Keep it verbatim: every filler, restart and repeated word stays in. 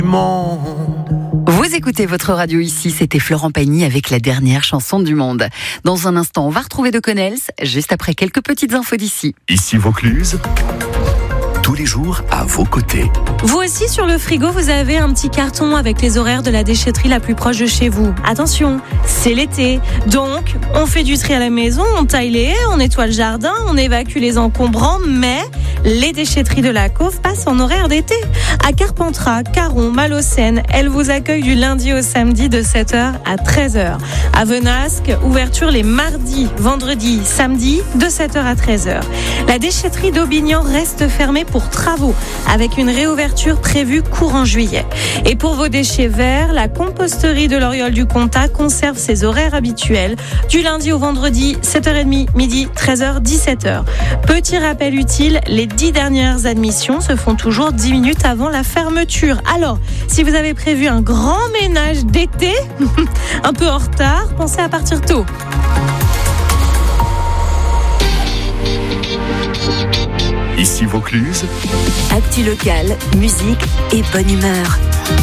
Vous écoutez votre radio ici, c'était Florent Pagny avec la dernière chanson du monde. Dans un instant, on va retrouver De Connels, juste après quelques petites infos d'ici. Ici Vaucluse, tous les jours à vos côtés. Vous aussi, sur le frigo, vous avez un petit carton avec les horaires de la déchetterie la plus proche de chez vous. Attention, c'est l'été, donc on fait du tri à la maison, on taille les haies, on nettoie le jardin, on évacue les encombrants, mais les déchetteries de la Cauve passent en horaire d'été. À Carpentras, Caron, Malocène, elles vous accueillent du lundi au samedi de sept heures à treize heures. À Venasque, ouverture les mardis, vendredis, samedis de sept heures à treize heures. La déchetterie d'Aubignan reste fermée pour travaux, avec une réouverture prévue courant juillet. Et pour vos déchets verts, la composterie de l'Oriole du Comtat conserve ses horaires habituels, du lundi au vendredi, sept heures trente, midi, treize heures, dix-sept heures. Petit rappel utile, les dix dernières admissions se font toujours dix minutes avant la fermeture. Alors, si vous avez prévu un grand ménage d'été, un peu en retard, pensez à partir tôt. Ici Vaucluse, Actu locale, musique et bonne humeur.